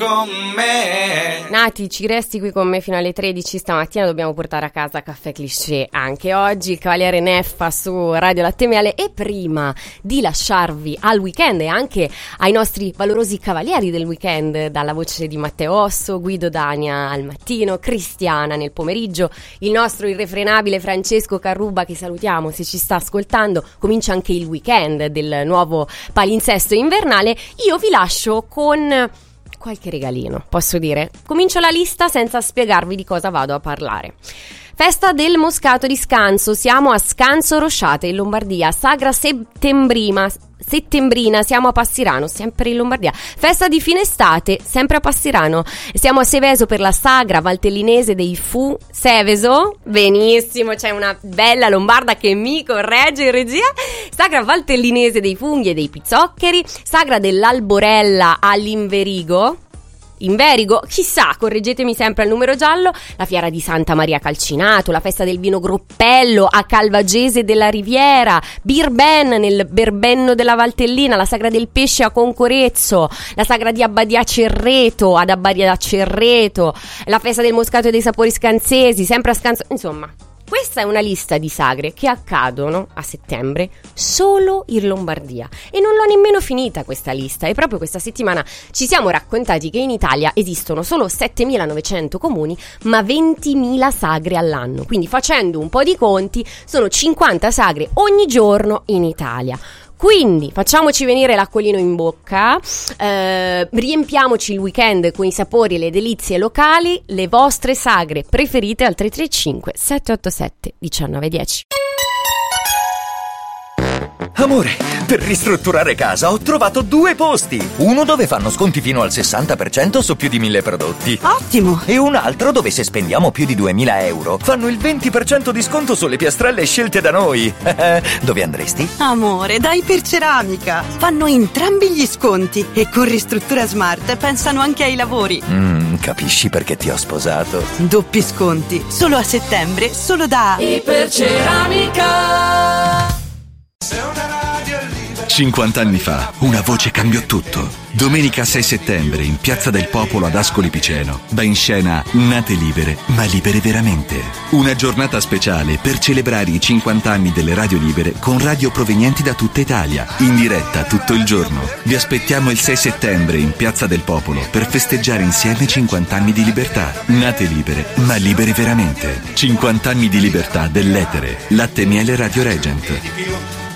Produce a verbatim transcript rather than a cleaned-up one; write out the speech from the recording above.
con me. Nati, ci resti qui con me fino alle tredici. Stamattina dobbiamo portare a casa Caffè Cliché anche oggi. Il Cavaliere Neffa su Radio Latte Miele. E prima di lasciarvi al weekend e anche ai nostri valorosi cavalieri del weekend, dalla voce di Matteo Osso, Guido Dania al mattino, Cristiana nel pomeriggio, il nostro irrefrenabile Francesco Carruba, che salutiamo se ci sta ascoltando. Comincia anche il weekend del nuovo palinsesto invernale. Io vi lascio con qualche regalino, posso dire. Comincio la lista senza spiegarvi di cosa vado a parlare. Festa del Moscato di Scanso, siamo a Scanso Rosciate in Lombardia. Sagra settembrina, settembrina, siamo a Passirano, sempre in Lombardia. Festa di fine estate, sempre a Passirano. Siamo a Seveso per la Sagra Valtellinese dei Fu. Seveso? Benissimo, c'è una bella lombarda che mi corregge in regia. Sagra Valtellinese dei Funghi e dei Pizzoccheri. Sagra dell'Alborella all'Inverigo. Inverigo, chissà, correggetemi sempre al numero giallo. La fiera di Santa Maria Calcinato, la festa del vino Groppello a Calvagese della Riviera, Beer Ben nel Berbenno della Valtellina, la sagra del pesce a Concorezzo, la sagra di Abbadia Cerreto ad Abbadia Cerreto, la festa del Moscato e dei Sapori Scansesi, sempre a Scanso. Insomma, questa è una lista di sagre che accadono a settembre solo in Lombardia. E non l'ho nemmeno finita questa lista. E proprio questa settimana ci siamo raccontati che in Italia esistono solo settemilanovecento comuni, ma ventimila sagre all'anno. Quindi, facendo un po' di conti, sono cinquanta sagre ogni giorno in Italia. Quindi facciamoci venire l'acquolino in bocca, eh, riempiamoci il weekend con i sapori e le delizie locali. Le vostre sagre preferite al tre tre cinque sette otto sette uno nove uno zero. Amore, per ristrutturare casa ho trovato due posti. Uno dove fanno sconti fino al sessanta per cento su più di mille prodotti. Ottimo! E un altro dove, se spendiamo più di duemila euro, fanno il venti per cento di sconto sulle piastrelle scelte da noi. Dove andresti? Amore, dai Iperceramica! Fanno entrambi gli sconti e con Ristruttura Smart pensano anche ai lavori. Mm, capisci perché ti ho sposato? Doppi sconti, solo a settembre, solo da Iperceramica. cinquanta anni fa, una voce cambiò tutto. Domenica sei settembre, in Piazza del Popolo ad Ascoli Piceno, va in scena Nate Libere, ma libere veramente. Una giornata speciale per celebrare i cinquanta anni delle radio libere con radio provenienti da tutta Italia, in diretta tutto il giorno. Vi aspettiamo il sei settembre in Piazza del Popolo per festeggiare insieme cinquanta anni di libertà. Nate libere, ma libere veramente. cinquanta anni di libertà dell'etere. Latte Miele Radio Regent.